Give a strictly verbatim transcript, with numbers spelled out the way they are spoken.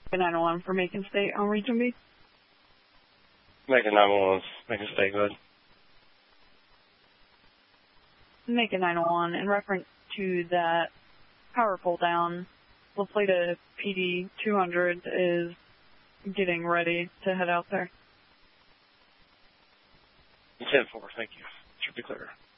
nine one one for Macon State on Region B. Macon nine one one, Macon State, go ahead. Macon nine one one, in reference to that power pull down, La Plata P D two hundred is getting ready to head out there. ten four, thank you. Should be clear.